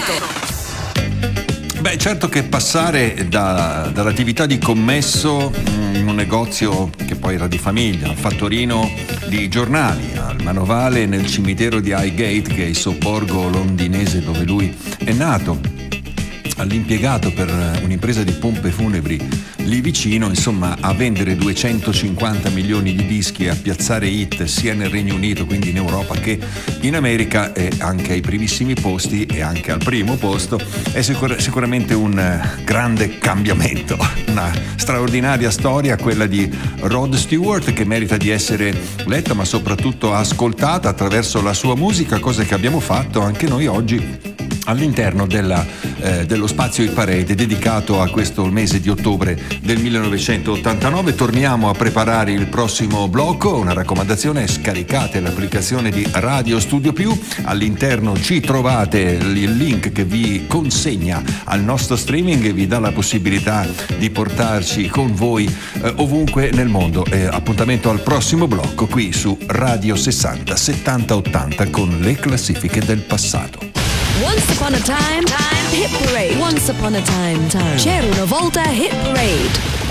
Beh, certo che passare dall'attività di commesso in un negozio che poi era di famiglia, al fattorino di giornali, al manovale nel cimitero di Highgate, che è il sobborgo londinese dove lui è nato, all'impiegato per un'impresa di pompe funebri lì vicino, insomma, a vendere 250 milioni di dischi, a piazzare hit sia nel Regno Unito, quindi in Europa, che in America, e anche ai primissimi posti e anche al primo posto, è sicuramente un grande cambiamento, una straordinaria storia, quella di Rod Stewart, che merita di essere letta ma soprattutto ascoltata attraverso la sua musica, cosa che abbiamo fatto anche noi oggi all'interno dello spazio Hit Parade dedicato a questo mese di ottobre del 1989. Torniamo a preparare il prossimo blocco. Una raccomandazione: scaricate l'applicazione di Radio Studio Più, all'interno ci trovate il link che vi consegna al nostro streaming e vi dà la possibilità di portarci con voi ovunque nel mondo. Appuntamento al prossimo blocco qui su Radio 60 70 80 con le classifiche del passato. Once upon a time, Hit Parade. Once upon a time. C'era una volta Hit Parade.